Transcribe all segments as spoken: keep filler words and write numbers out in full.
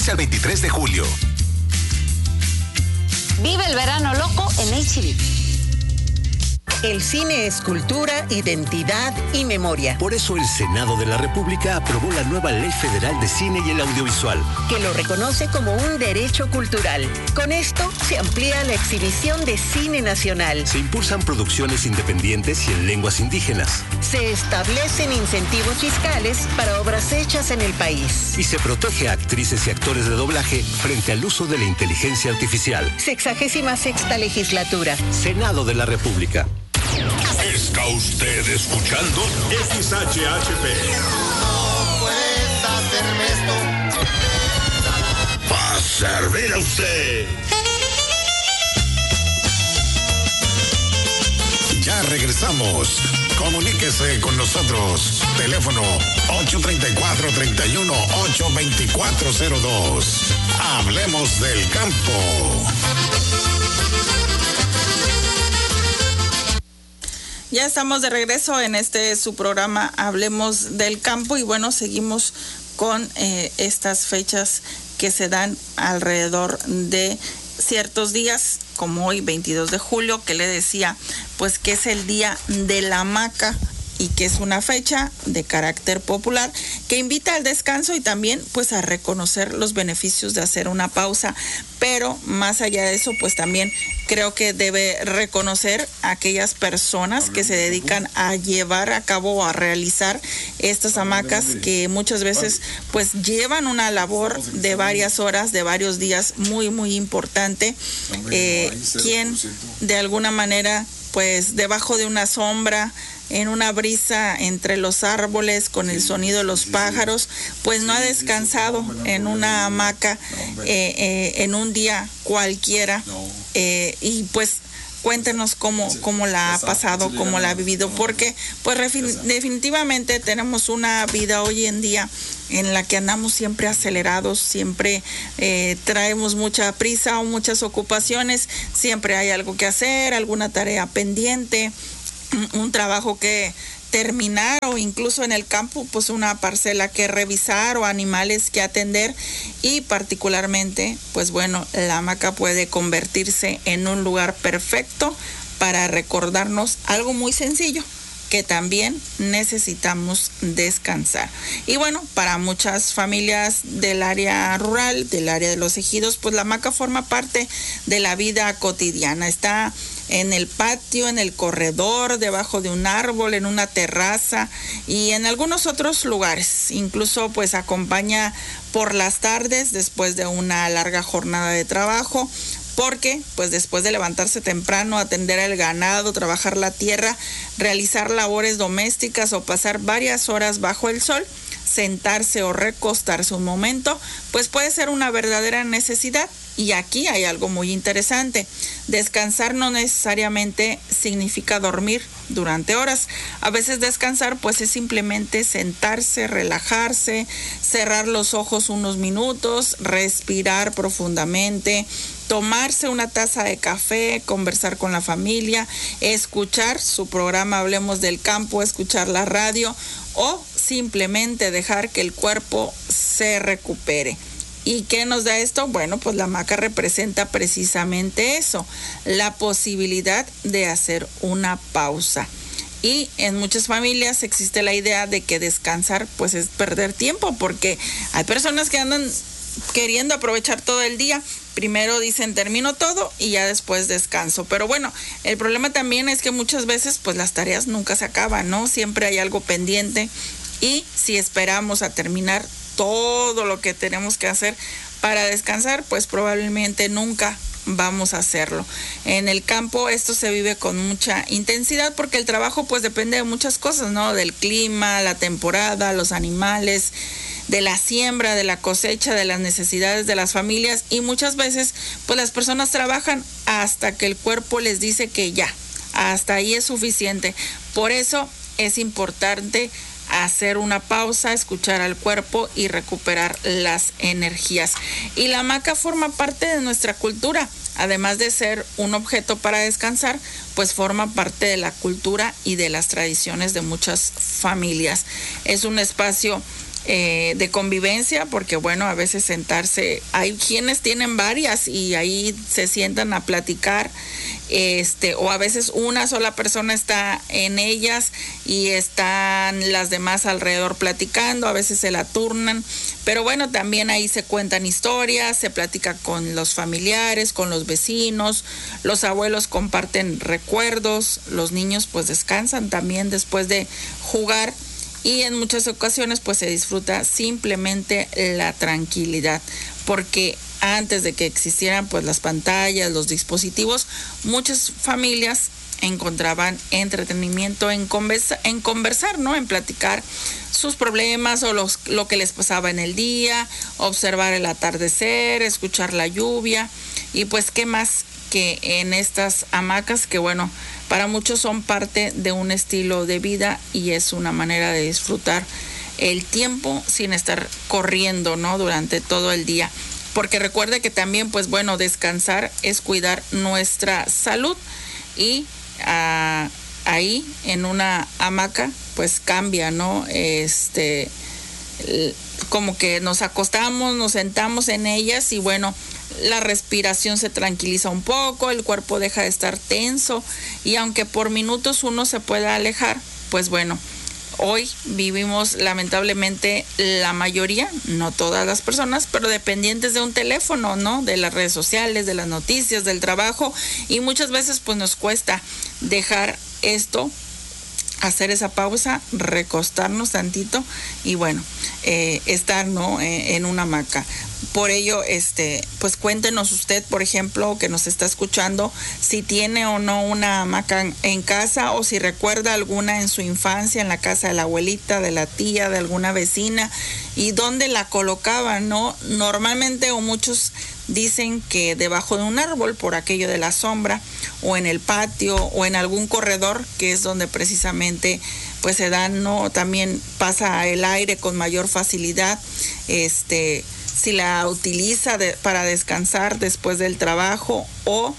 trece al veintitrés de julio. Vive el verano loco en H E B. El cine es cultura, identidad y memoria. Por eso el Senado de la República aprobó la nueva Ley Federal de Cine y el Audiovisual, que lo reconoce como un derecho cultural. Con esto se amplía la exhibición de cine nacional. Se impulsan producciones independientes y en lenguas indígenas. Se establecen incentivos fiscales para obras hechas en el país. Y se protege a actrices y actores de doblaje frente al uso de la inteligencia artificial. Sexagésima sexta legislatura. Senado de la República. Está usted escuchando X H H P. No puedes hacerme esto. Va a servir a usted. Ya regresamos. Comuníquese con nosotros. Teléfono ocho tres cuatro, tres uno, ocho dos cuatro cero dos. Hablemos del campo. Ya estamos de regreso en este su programa Hablemos del Campo y bueno, seguimos con eh, estas fechas que se dan alrededor de ciertos días, como hoy veintidós de julio, que le decía pues que es el día de la hamaca y que es una fecha de carácter popular que invita al descanso y también pues a reconocer los beneficios de hacer una pausa, pero más allá de eso pues también creo que debe reconocer a aquellas personas que se dedican a llevar a cabo o a realizar estas hamacas que muchas veces pues llevan una labor de varias horas, de varios días muy muy importante, eh, quien de alguna manera pues debajo de una sombra, en una brisa entre los árboles, con el sonido de los pájaros, pues no ha descansado en una hamaca eh, eh, en un día cualquiera. Eh, y pues cuéntenos cómo, cómo la ha pasado, cómo la ha vivido, porque pues definitivamente tenemos una vida hoy en día en la que andamos siempre acelerados, siempre eh, traemos mucha prisa o muchas ocupaciones, siempre hay algo que hacer, alguna tarea pendiente, un trabajo que terminar o incluso en el campo pues una parcela que revisar o animales que atender y particularmente pues bueno, la hamaca puede convertirse en un lugar perfecto para recordarnos algo muy sencillo, que también necesitamos descansar. Y bueno, para muchas familias del área rural, del área de los ejidos, pues la hamaca forma parte de la vida cotidiana. Está en el patio, en el corredor, debajo de un árbol, en una terraza y en algunos otros lugares. Incluso pues acompaña por las tardes después de una larga jornada de trabajo, porque pues después de levantarse temprano, atender al ganado, trabajar la tierra, realizar labores domésticas o pasar varias horas bajo el sol, sentarse o recostarse un momento, pues puede ser una verdadera necesidad. Y aquí hay algo muy interesante. Descansar no necesariamente significa dormir durante horas. A veces descansar pues es simplemente sentarse, relajarse, cerrar los ojos unos minutos, respirar profundamente, tomarse una taza de café, conversar con la familia, escuchar su programa Hablemos del Campo, escuchar la radio o simplemente dejar que el cuerpo se recupere. ¿Y qué nos da esto? Bueno, pues la hamaca representa precisamente eso, la posibilidad de hacer una pausa. Y en muchas familias existe la idea de que descansar pues es perder tiempo, porque hay personas que andan queriendo aprovechar todo el día. Primero dicen termino todo y ya después descanso. Pero bueno, el problema también es que muchas veces pues las tareas nunca se acaban, ¿no? Siempre hay algo pendiente y si esperamos a terminar todo lo que tenemos que hacer para descansar, pues probablemente nunca vamos a hacerlo. En el campo esto se vive con mucha intensidad porque el trabajo pues depende de muchas cosas, ¿no? Del clima, la temporada, los animales, de la siembra, de la cosecha, de las necesidades de las familias y muchas veces pues las personas trabajan hasta que el cuerpo les dice que ya, hasta ahí es suficiente. Por eso es importante hacer una pausa, escuchar al cuerpo y recuperar las energías. Y la hamaca forma parte de nuestra cultura, además de ser un objeto para descansar, pues forma parte de la cultura y de las tradiciones de muchas familias. Es un espacio eh, de convivencia, porque bueno, a veces sentarse, hay quienes tienen varias y ahí se sientan a platicar, este, o a veces una sola persona está en ellas y están las demás alrededor platicando, a veces se la turnan, pero bueno, también ahí se cuentan historias, se platica con los familiares, con los vecinos, los abuelos comparten recuerdos, los niños pues descansan también después de jugar. Y en muchas ocasiones pues se disfruta simplemente la tranquilidad, porque antes de que existieran pues las pantallas, los dispositivos, muchas familias encontraban entretenimiento en conversa, en conversar, ¿no? En platicar sus problemas o los, lo que les pasaba en el día, observar el atardecer, escuchar la lluvia y pues qué más que en estas hamacas que bueno, para muchos son parte de un estilo de vida y es una manera de disfrutar el tiempo sin estar corriendo, ¿no? Durante todo el día. Porque recuerde que también, pues bueno, descansar es cuidar nuestra salud y uh, ahí en una hamaca, pues cambia, ¿no? Este, como que nos acostamos, nos sentamos en ellas y bueno, la respiración se tranquiliza un poco, el cuerpo deja de estar tenso y aunque por minutos uno se pueda alejar, pues bueno, hoy vivimos lamentablemente la mayoría, no todas las personas, pero dependientes de un teléfono, ¿no? De las redes sociales, de las noticias, del trabajo y muchas veces pues nos cuesta dejar esto, hacer esa pausa, recostarnos tantito y bueno, eh, estar, ¿no? Eh, en una hamaca. Por ello, este, pues cuéntenos usted, por ejemplo, que nos está escuchando, si tiene o no una hamaca en casa o si recuerda alguna en su infancia, en la casa de la abuelita, de la tía, de alguna vecina y dónde la colocaban, ¿no? Normalmente o muchos dicen que debajo de un árbol por aquello de la sombra o en el patio o en algún corredor que es donde precisamente pues se dan, ¿no? También pasa el aire con mayor facilidad, este... si la utiliza de, para descansar después del trabajo o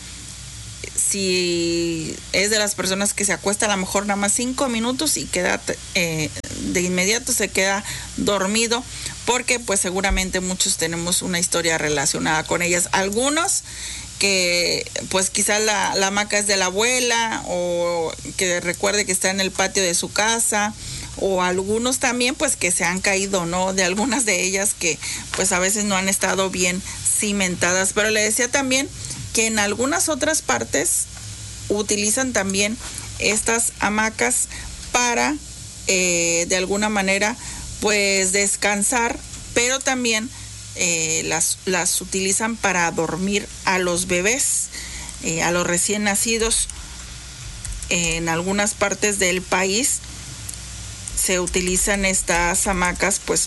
si es de las personas que se acuesta a lo mejor nada más cinco minutos y queda eh, de inmediato se queda dormido porque pues seguramente muchos tenemos una historia relacionada con ellas. Algunos que pues quizás la, la hamaca es de la abuela o que recuerde que está en el patio de su casa o algunos también pues que se han caído, ¿no? De algunas de ellas que pues a veces no han estado bien cimentadas, pero le decía también que en algunas otras partes utilizan también estas hamacas para eh, de alguna manera pues descansar, pero también eh, las, las utilizan para dormir a los bebés, eh, a los recién nacidos. Eh, en algunas partes del país se utilizan estas hamacas pues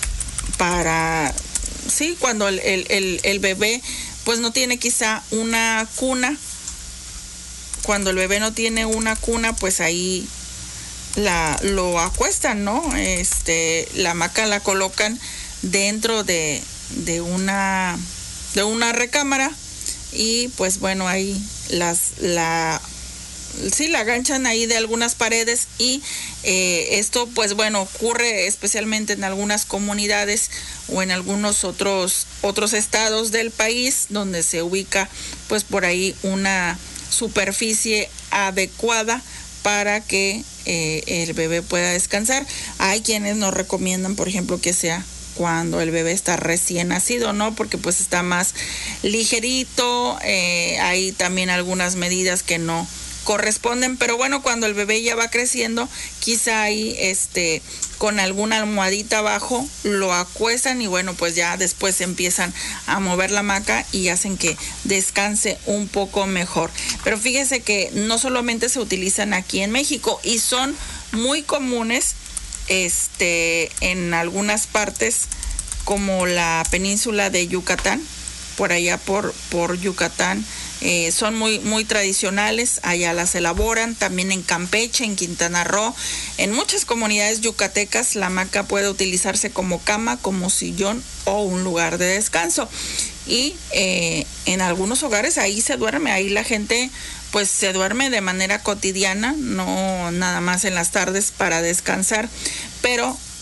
para, sí, cuando el, el, el, el bebé pues no tiene quizá una cuna, cuando el bebé no tiene una cuna pues ahí la, lo acuestan, ¿no? Este, la hamaca la colocan dentro de, de una, de una recámara y pues bueno ahí las, la sí la aganchan ahí de algunas paredes y eh, esto pues bueno ocurre especialmente en algunas comunidades o en algunos otros otros estados del país donde se ubica pues por ahí una superficie adecuada para que eh, el bebé pueda descansar. Hay quienes nos recomiendan por ejemplo que sea cuando el bebé está recién nacido, ¿no? Porque pues está más ligerito, eh, hay también algunas medidas que no corresponden, pero bueno, cuando el bebé ya va creciendo, quizá ahí este con alguna almohadita abajo lo acuestan y bueno, pues ya después empiezan a mover la hamaca y hacen que descanse un poco mejor. Pero fíjese que no solamente se utilizan aquí en México y son muy comunes este en algunas partes como la península de Yucatán, por allá por por Yucatán. Eh, son muy muy tradicionales, allá las elaboran, también en Campeche, en Quintana Roo, en muchas comunidades yucatecas la hamaca puede utilizarse como cama, como sillón o un lugar de descanso y eh, en algunos hogares ahí se duerme, ahí la gente pues se duerme de manera cotidiana, no nada más en las tardes para descansar, pero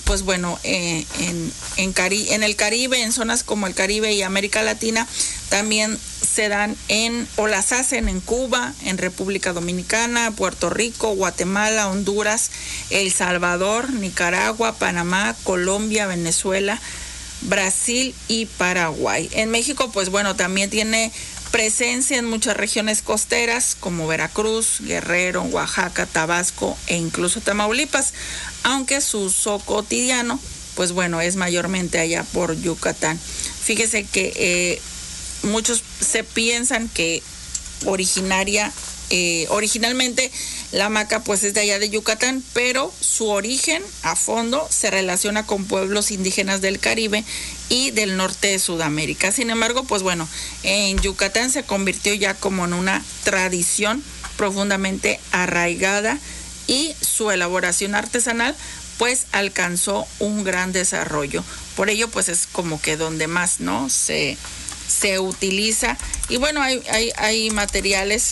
pues bueno, eh, en, en, Cari- en el Caribe, en zonas como el Caribe y América Latina, también se dan en, o las hacen en Cuba, en República Dominicana, Puerto Rico, Guatemala, Honduras, El Salvador, Nicaragua, Panamá, Colombia, Venezuela, Brasil y Paraguay. En México, pues bueno, también tiene presencia en muchas regiones costeras como Veracruz, Guerrero, Oaxaca, Tabasco e incluso Tamaulipas, aunque su uso cotidiano, pues bueno, es mayormente allá por Yucatán. Fíjese que eh, muchos se piensan que originaria, eh, originalmente la hamaca pues es de allá de Yucatán, pero su origen a fondo se relaciona con pueblos indígenas del Caribe y del norte de Sudamérica. Sin embargo, pues bueno, en Yucatán se convirtió ya como en una tradición profundamente arraigada y su elaboración artesanal pues alcanzó un gran desarrollo. Por ello pues es como que donde más, ¿no? se, se utiliza. Y bueno, hay, hay, hay materiales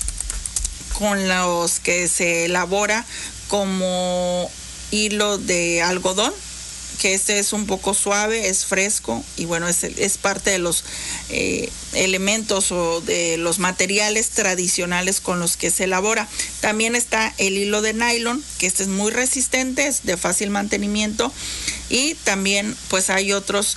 con los que se elabora como hilo de algodón, que este es un poco suave, es fresco y bueno, es, es parte de los eh, elementos o de los materiales tradicionales con los que se elabora. También está el hilo de nylon, que este es muy resistente, es de fácil mantenimiento, y también pues hay otros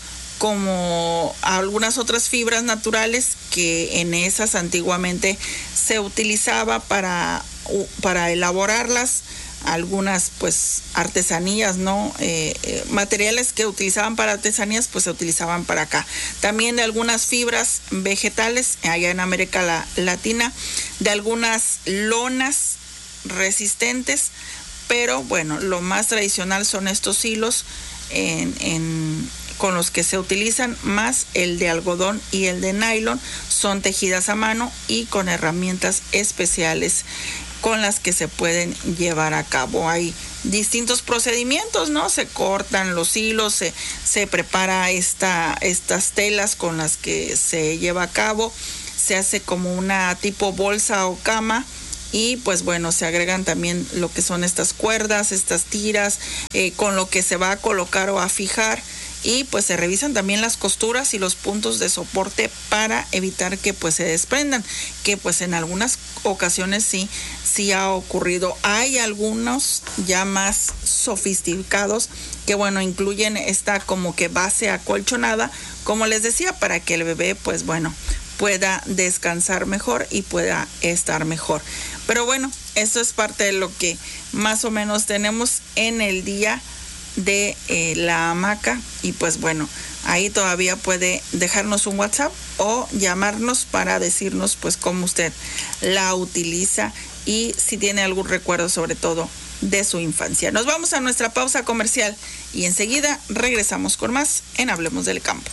como algunas otras fibras naturales que en esas antiguamente se utilizaba para, para elaborarlas, algunas pues artesanías, ¿no? Eh, eh, materiales que utilizaban para artesanías pues se utilizaban para acá. También de algunas fibras vegetales allá en América la, Latina, de algunas lonas resistentes, pero bueno, lo más tradicional son estos hilos en, en con los que se utilizan, más el de algodón y el de nylon, son tejidas a mano y con herramientas especiales con las que se pueden llevar a cabo. Hay distintos procedimientos, ¿no? Se cortan los hilos, se, se prepara esta, estas telas con las que se lleva a cabo, se hace como una tipo bolsa o cama, y pues bueno, se agregan también lo que son estas cuerdas, estas tiras, eh, con lo que se va a colocar o a fijar, y pues se revisan también las costuras y los puntos de soporte para evitar que pues se desprendan, que pues en algunas ocasiones sí, sí ha ocurrido. Hay algunos ya más sofisticados que bueno, incluyen esta como que base acolchonada, como les decía, para que el bebé pues bueno, pueda descansar mejor y pueda estar mejor. Pero bueno, esto es parte de lo que más o menos tenemos en el día de eh, la hamaca, y pues bueno, ahí todavía puede dejarnos un WhatsApp o llamarnos para decirnos pues cómo usted la utiliza y si tiene algún recuerdo sobre todo de su infancia. Nos vamos a nuestra pausa comercial y enseguida regresamos con más en Hablemos del Campo.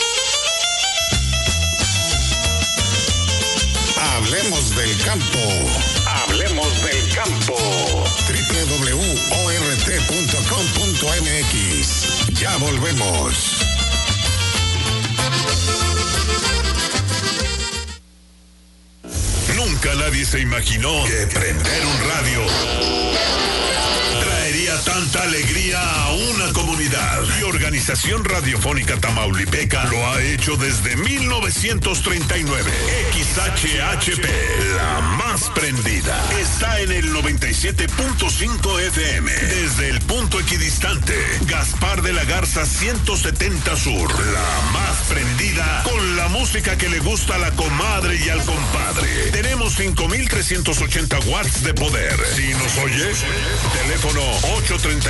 Hablemos del campo. Hablemos del campo. doble u doble u doble u punto o r t punto com punto m x. Ya volvemos. Nunca nadie se imaginó que prender un radio traería tanta alegría a una comunidad. Y Organización Radiofónica Tamaulipeca lo ha hecho desde mil novecientos treinta y nueve. X H H P, la más prendida, está en el noventa y siete punto cinco F M. Desde el punto equidistante, Gaspar de la Garza ciento setenta Sur, la más prendida con la música que le gusta a la comadre y al compadre. Tenemos cinco mil trescientos ochenta watts de poder. Si nos oyes, teléfono ocho tres